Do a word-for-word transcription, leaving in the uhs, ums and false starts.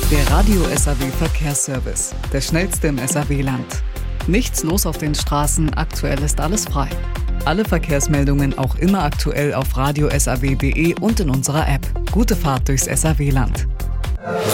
Der Radio S A W Verkehrsservice, der schnellste im S A W-Land. Nichts los auf den Straßen, aktuell ist alles frei. Alle Verkehrsmeldungen auch immer aktuell auf radio s a w punkt d e und in unserer App. Gute Fahrt durchs S A W-Land.